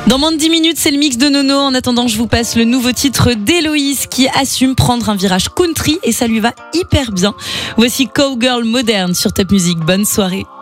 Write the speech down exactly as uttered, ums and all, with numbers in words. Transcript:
Dans moins de dix minutes, c'est le mix de Nono. En attendant, je vous passe le nouveau titre d'Héloïse qui assume prendre un virage country et ça lui va hyper bien. Voici Cowgirl moderne sur Top Music. Bonne soirée.